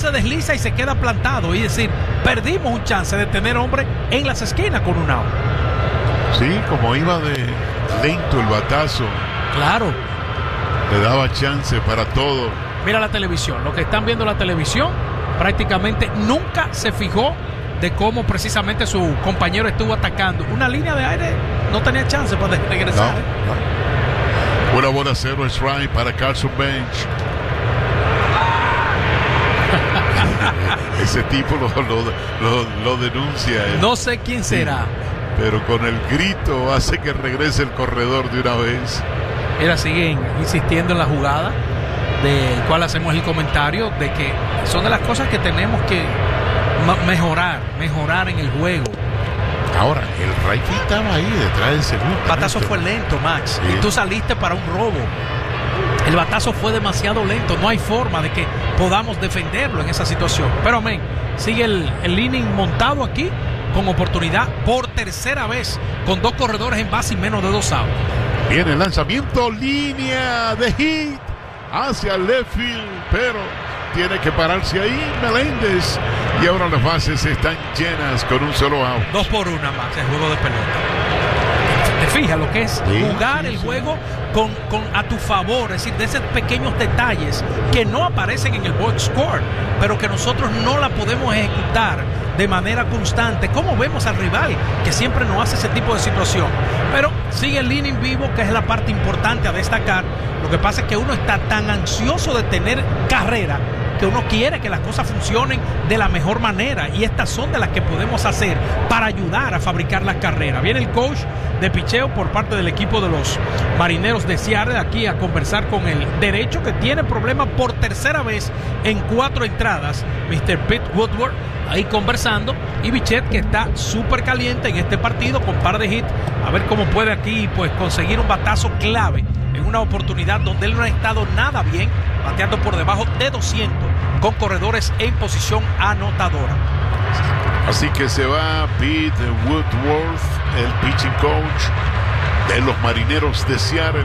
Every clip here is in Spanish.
se desliza y se queda plantado. Y decir, perdimos un chance de tener hombre en las esquinas con un out. Sí, como iba de lento el batazo. Claro. Le daba chance para todo. Mira la televisión. Los que están viendo la televisión prácticamente nunca se fijó de cómo precisamente su compañero estuvo atacando. Una línea de aire no tenía chance para regresar. No. Una bola 0 strike para Carson Bench. Ese tipo lo denuncia. No sé quién será. Pero con el grito hace que regrese el corredor de una vez. Mira, siguen insistiendo en la jugada, del cual hacemos el comentario de que son de las cosas que tenemos que mejorar en el juego. Ahora, el right estaba ahí detrás del segundo. El batazo fue lento, Max, sí. Y tú saliste para un robo. El batazo fue demasiado lento. No hay forma de que podamos defenderlo en esa situación. Pero, amén, sigue el inning montado aquí con oportunidad por tercera vez, con 2 corredores en base y menos de 2 outs. Viene el lanzamiento, línea de hit hacia el left field, pero tiene que pararse ahí Meléndez. Y ahora las bases están llenas con un solo out. 2 por 1, Max, el juego de pelota. ¿Te fijas lo que es jugar el juego con a tu favor? Es decir, de esos pequeños detalles que no aparecen en el box score, pero que nosotros no la podemos ejecutar de manera constante, como vemos al rival que siempre nos hace ese tipo de situación. Pero sigue el inning vivo, que es la parte importante a destacar. Lo que pasa es que uno está tan ansioso de tener carrera que uno quiere que las cosas funcionen de la mejor manera, y estas son de las que podemos hacer para ayudar a fabricar las carreras. Viene el coach de picheo por parte del equipo de los Marineros de Seattle aquí a conversar con el derecho, que tiene problemas por tercera vez en 4 entradas, Mr. Pete Woodward, ahí conversando, y Bichette, que está súper caliente en este partido con par de hits, a ver cómo puede aquí pues conseguir un batazo clave en una oportunidad donde él no ha estado nada bien, bateando por debajo de 200 con corredores en posición anotadora. Así que se va Pete Woodward, el pitching coach de los Marineros de Seattle.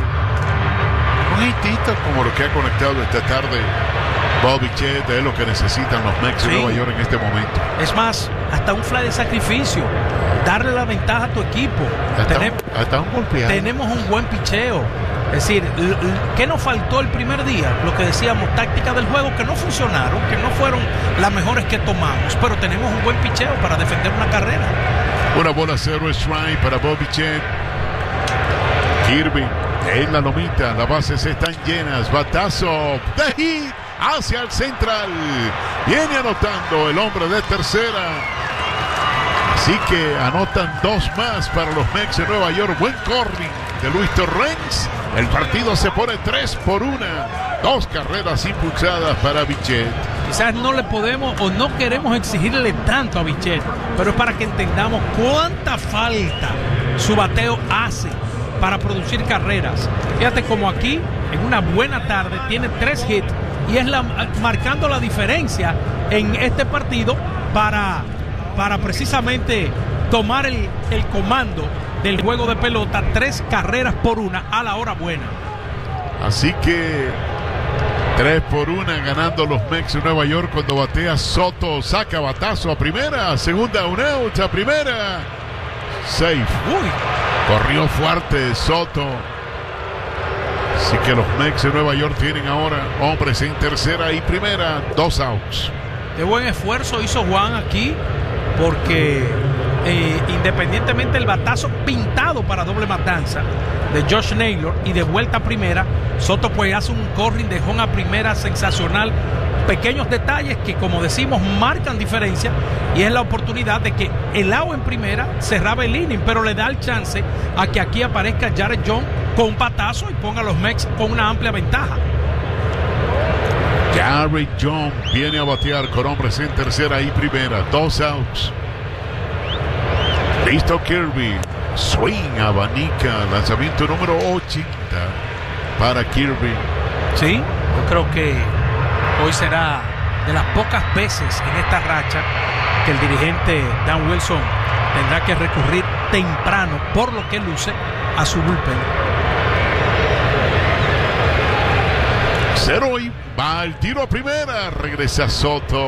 Un hitito como lo que ha conectado esta tarde Bob Bichette, es lo que necesitan los Mets de Nueva York en este momento. Es más, hasta un fly de sacrificio, darle la ventaja a tu equipo. Hasta un golpeado. Tenemos un buen picheo. Es decir, ¿qué nos faltó el primer día? Lo que decíamos, tácticas del juego que no funcionaron, que no fueron las mejores que tomamos, pero tenemos un buen picheo para defender una carrera. Una bola 0 strike para Bob Bichette. Kirby en la lomita, las bases están llenas, batazo de hit hacia el central, viene anotando el hombre de tercera, así que anotan 2 más para los Mets de Nueva York. Buen corring de Luis Torrens. El partido se pone 3 por 1, 2 carreras impulsadas para Bichette. Quizás no le podemos o no queremos exigirle tanto a Bichette, pero es para que entendamos cuánta falta su bateo hace para producir carreras. Fíjate como aquí, en una buena tarde, tiene 3 hits y es marcando la diferencia en este partido para precisamente tomar el comando del juego de pelota. 3 carreras por 1 a la hora buena. Así que 3 por 1 ganando los Mets de Nueva York cuando batea Soto. Saca batazo a primera, segunda un out, a primera, safe. Corrió fuerte Soto. Así que los Mets de Nueva York tienen ahora hombres en tercera y primera, 2 outs. Qué buen esfuerzo hizo Juan aquí, porque independientemente del batazo pintado para doble matanza de Josh Naylor y de vuelta a primera, Soto pues hace un corring de home a primera sensacional. Pequeños detalles que, como decimos, marcan diferencia, y es la oportunidad de que el out en primera cerraba el inning, pero le da el chance a que aquí aparezca Jared Jones con un batazo y ponga a los Mets con una amplia ventaja. Jared Jones viene a batear con hombres en tercera y primera, 2 outs. Listo Kirby, swing, abanica, lanzamiento número 80 para Kirby. Sí, yo creo que hoy será de las pocas veces en esta racha que el dirigente Dan Wilson tendrá que recurrir temprano, por lo que luce, a su bullpen. 0 y va el tiro a primera, regresa Soto.